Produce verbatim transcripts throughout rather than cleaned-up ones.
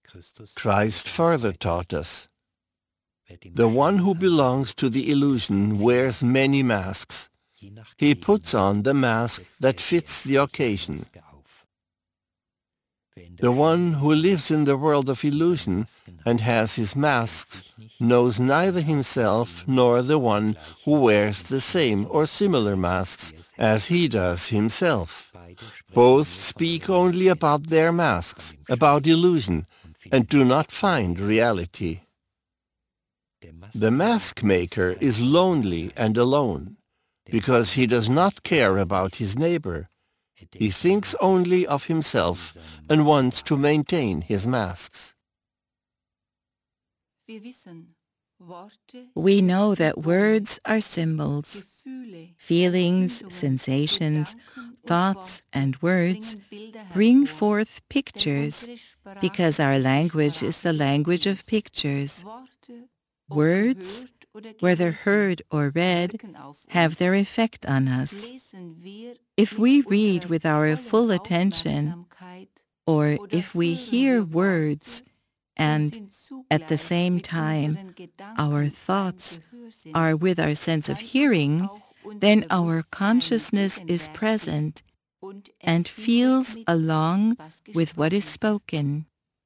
Christ further taught us, the one who belongs to the illusion wears many masks. He puts on the mask that fits the occasion. The one who lives in the world of illusion and has his masks knows neither himself nor the one who wears the same or similar masks as he does himself. Both speak only about their masks, about illusion, and do not find reality. The mask maker is lonely and alone because he does not care about his neighbor. He thinks only of himself and wants to maintain his masks. We know that words are symbols. Feelings, sensations, thoughts, and words bring forth pictures because our language is the language of pictures. Words, whether heard or read, have their effect on us. If we read with our full attention, or if we hear words and at the same time our thoughts are with our sense of hearing, then our consciousness is present and feels along with what is spoken.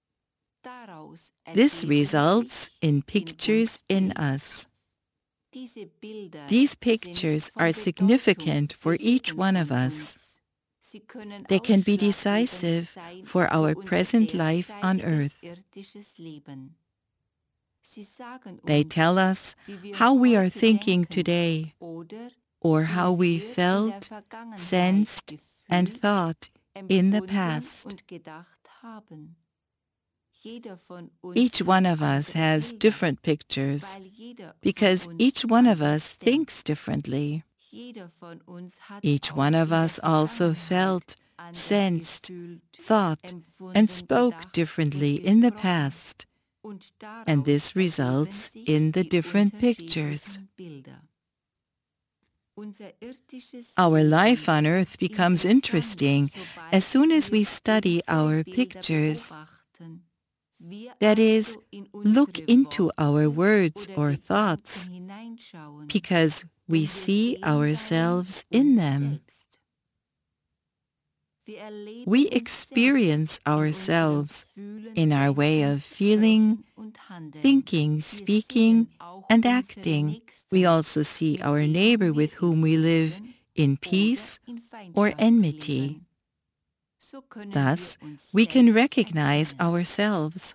This results in pictures in us. These pictures are significant for each one of us. They can be decisive for our present life on earth. They tell us how we are thinking today, or how we felt, sensed, and thought in the past. Each one of us has different pictures because each one of us thinks differently. Each one of us also felt, sensed, thought, and spoke differently in the past, and this results in the different pictures. Our life on earth becomes interesting as soon as we study our pictures. That is, look into our words or thoughts, because we see ourselves in them. We experience ourselves in our way of feeling, thinking, speaking, and acting. We also see our neighbor with whom we live in peace or enmity. Thus, we can recognize ourselves.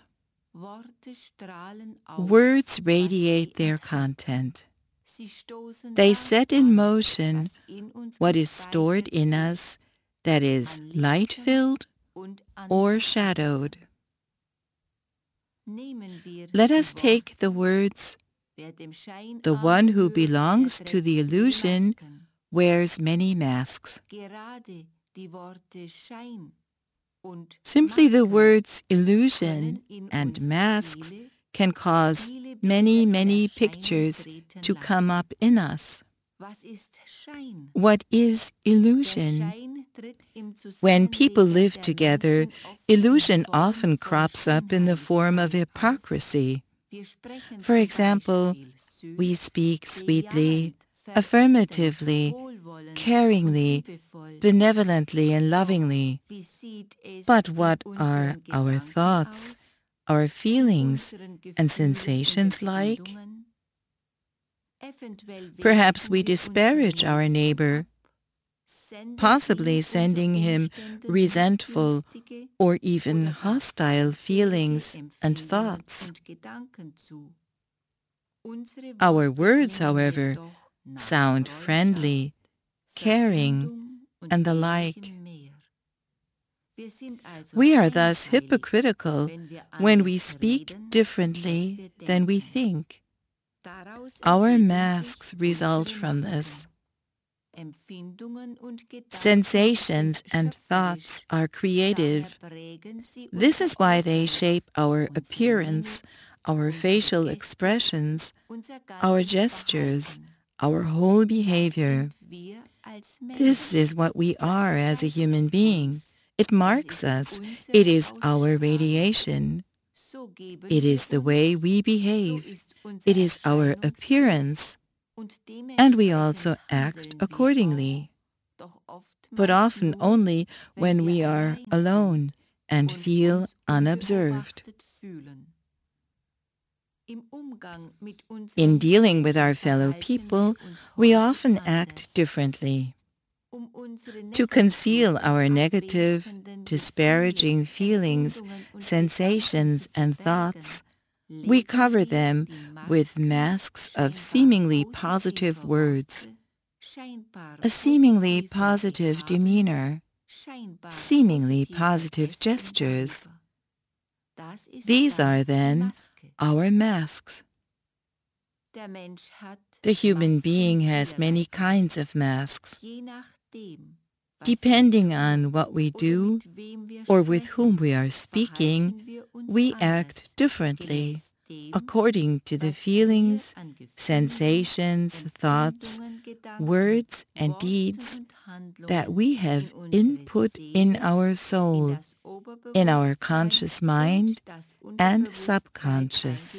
Words radiate their content. They set in motion what is stored in us that is light-filled or shadowed. Let us take the words, "The one who belongs to the illusion wears many masks." Simply the words illusion and masks can cause many, many pictures to come up in us. What is illusion? When people live together, illusion often crops up in the form of hypocrisy. For example, we speak sweetly, affirmatively, caringly, benevolently, and lovingly. But what are our thoughts, our feelings, and sensations like? Perhaps we disparage our neighbor, possibly sending him resentful or even hostile feelings and thoughts. Our words, however, sound friendly, caring, and the like. We are thus hypocritical when we speak differently than we think. Our masks result from this. Sensations and thoughts are creative. This is why they shape our appearance, our facial expressions, our gestures, our whole behavior. This is what we are as a human being. It marks us. It is our radiation. It is the way we behave. It is our appearance, and we also act accordingly, but often only when we are alone and feel unobserved. In dealing with our fellow people, we often act differently. To conceal our negative, disparaging feelings, sensations, and thoughts, we cover them with masks of seemingly positive words, a seemingly positive demeanor, seemingly positive gestures. These are then our masks. The human being has many kinds of masks. Depending on what we do or with whom we are speaking, we act differently according to the feelings, sensations, thoughts, words, and deeds that we have input in our soul, in our conscious mind and subconscious.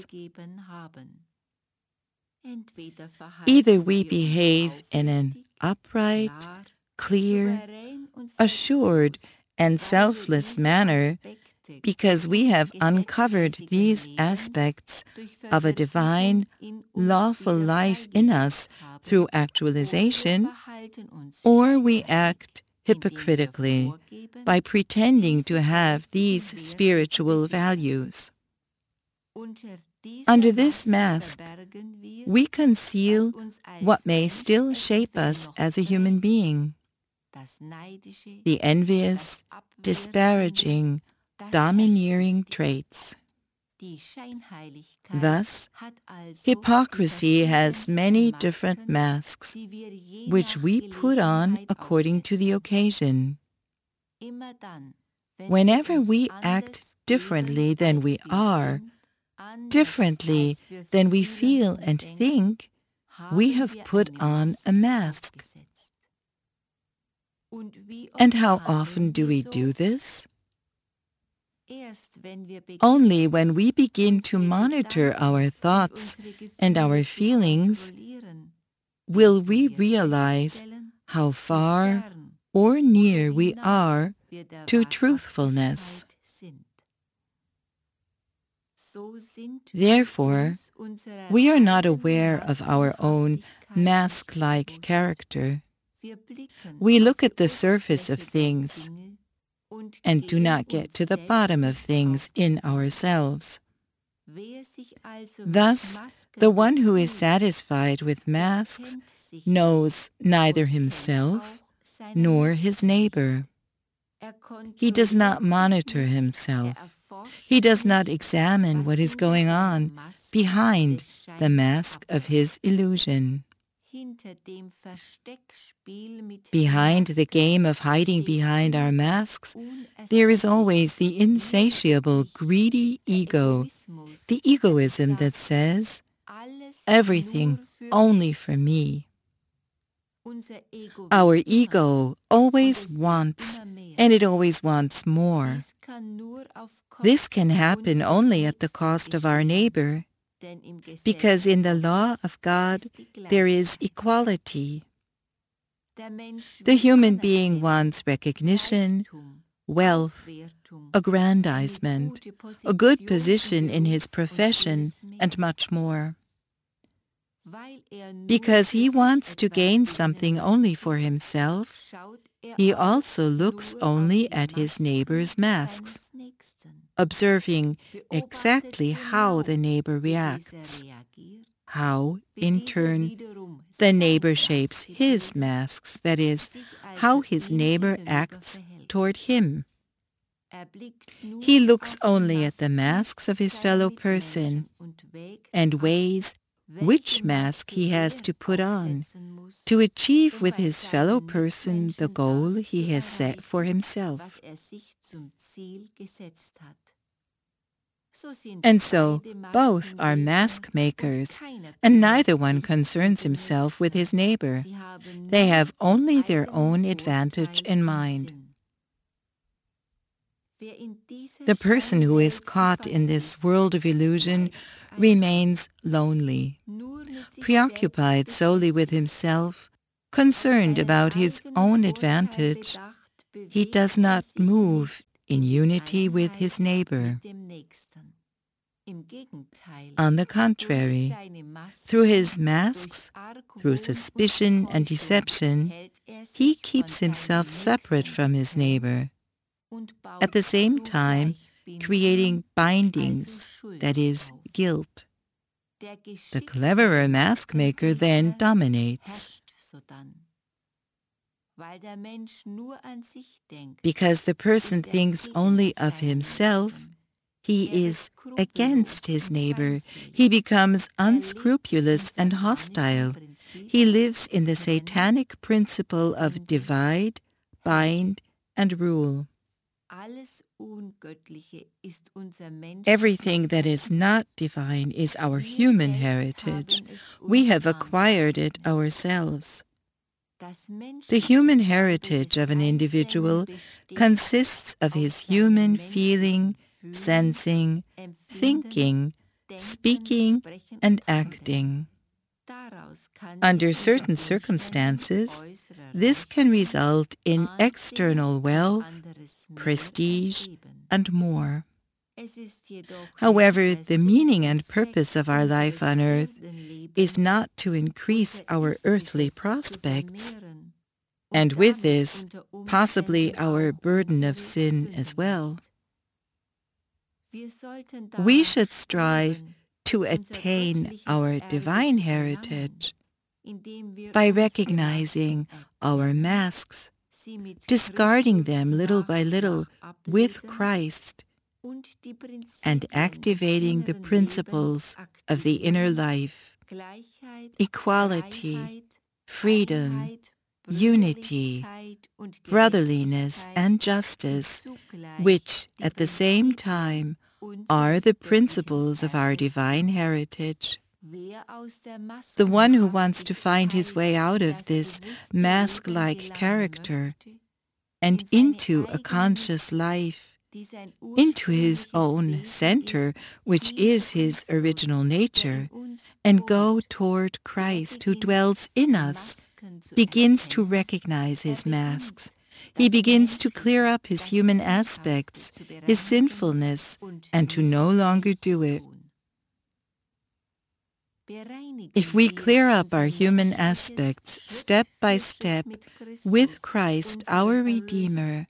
Either we behave in an upright, clear, assured, and selfless manner because we have uncovered these aspects of a divine, lawful life in us through actualization, or we act hypocritically by pretending to have these spiritual values. Under this mask, we conceal what may still shape us as a human being: the envious, disparaging, domineering traits. Thus, hypocrisy has many different masks, which we put on according to the occasion. Whenever we act differently than we are, differently than we feel and think, we have put on a mask. And how often do we do this? Only when we begin to monitor our thoughts and our feelings will we realize how far or near we are to truthfulness. Therefore, we are not aware of our own mask-like character. We look at the surface of things and do not get to the bottom of things in ourselves. Thus, the one who is satisfied with masks knows neither himself nor his neighbor. He does not monitor himself. He does not examine what is going on behind the mask of his illusion. Behind the game of hiding behind our masks, there is always the insatiable, greedy ego, the egoism that says, everything only for me. Our ego always wants, and it always wants more. This can happen only at the cost of our neighbor, because in the law of God there is equality. The human being wants recognition, wealth, aggrandizement, a good position in his profession, and much more. Because he wants to gain something only for himself, he also looks only at his neighbor's masks, observing exactly how the neighbor reacts, how, in turn, the neighbor shapes his masks, that is, how his neighbor acts toward him. He looks only at the masks of his fellow person and weighs which mask he has to put on to achieve with his fellow person the goal he has set for himself. And so, both are mask makers, and neither one concerns himself with his neighbor. They have only their own advantage in mind. The person who is caught in this world of illusion remains lonely, preoccupied solely with himself, concerned about his own advantage. He does not move in unity with his neighbor. On the contrary, through his masks, through suspicion and deception, he keeps himself separate from his neighbor, at the same time creating bindings, that is, guilt. The cleverer mask maker then dominates. Because the person thinks only of himself, he is against his neighbor. He becomes unscrupulous and hostile. He lives in the satanic principle of divide, bind, and rule. Everything that is not divine is our human heritage. We have acquired it ourselves. The human heritage of an individual consists of his human feeling, sensing, thinking, speaking, and acting. Under certain circumstances, this can result in external wealth, prestige, and more. However, the meaning and purpose of our life on earth is not to increase our earthly prospects, and with this, possibly our burden of sin as well. We should strive to attain our divine heritage by recognizing our masks, discarding them little by little with Christ, and activating the principles of the inner life: equality, freedom, unity, brotherliness, and justice, which at the same time are the principles of our divine heritage. The one who wants to find his way out of this mask-like character and into a conscious life, into his own center, which is his original nature, and go toward Christ who dwells in us, begins to recognize his masks. He begins to clear up his human aspects, his sinfulness, and to no longer do it. If we clear up our human aspects step by step with Christ, our Redeemer,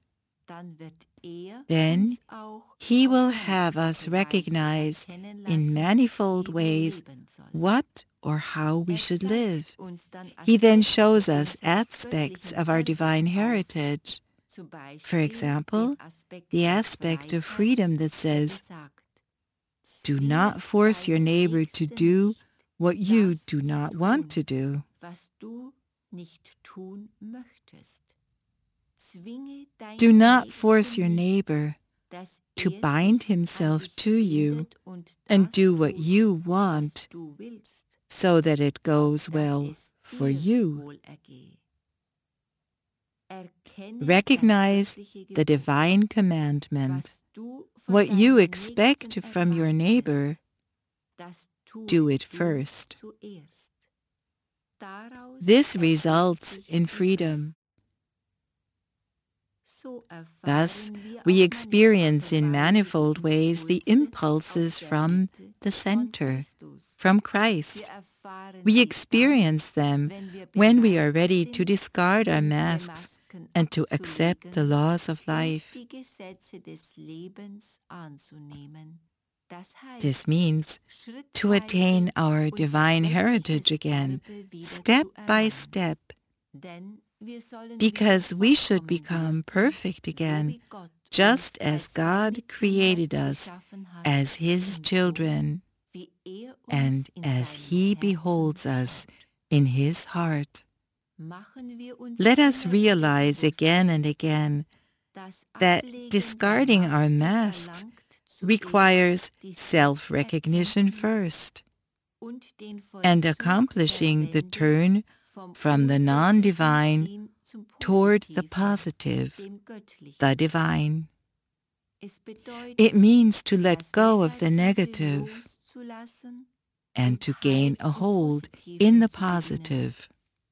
then He will have us recognize in manifold ways what or how we should live. He then shows us aspects of our divine heritage. For example, the aspect of freedom that says, "Do not force your neighbor to do what you do not want to do." Do not force your neighbor to bind himself to you and do what you want so that it goes well for you. Recognize the divine commandment. What you expect from your neighbor, do it first. This results in freedom. Thus, we experience in manifold ways the impulses from the center, from Christ. We experience them when we are ready to discard our masks and to accept the laws of life. This means to attain our divine heritage again, step by step, because we should become perfect again, just as God created us as His children, and as He beholds us in His heart. Let us realize again and again that discarding our masks requires self-recognition first, and accomplishing the turn from the non-divine toward the positive, the divine. It means to let go of the negative and to gain a hold in the positive.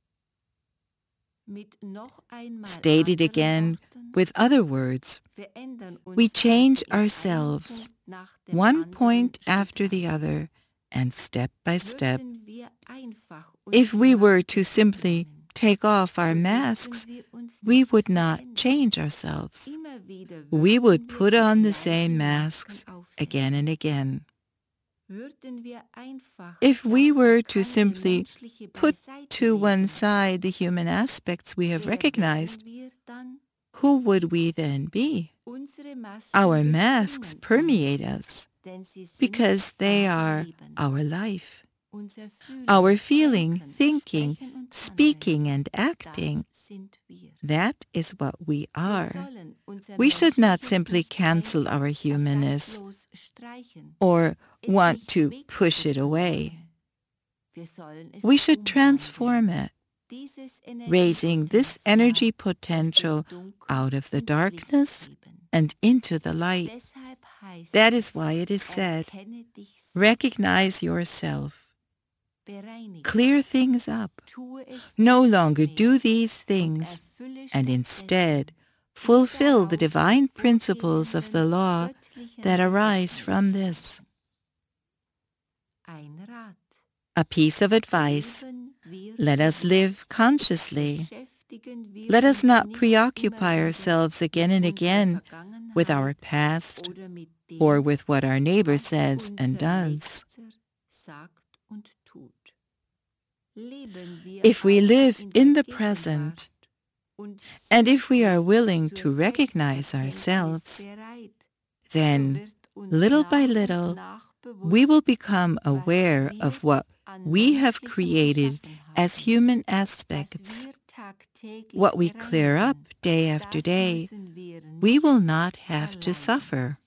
Stated again with other words, we change ourselves, one point after the other, and step by step. If we were to simply take off our masks, we would not change ourselves. We would put on the same masks again and again. If we were to simply put to one side the human aspects we have recognized, who would we then be? Our masks permeate us because they are our life. Our feeling, thinking, speaking, and acting, that is what we are. We should not simply cancel our humanness or want to push it away. We should transform it, raising this energy potential out of the darkness and into the light. That is why it is said, recognize yourself. Clear things up. No longer do these things, and instead fulfill the divine principles of the law that arise from this. A piece of advice. Let us live consciously. Let us not preoccupy ourselves again and again with our past or with what our neighbor says and does. If we live in the present, and if we are willing to recognize ourselves, then, little by little, we will become aware of what we have created as human aspects. What we clear up day after day, we will not have to suffer.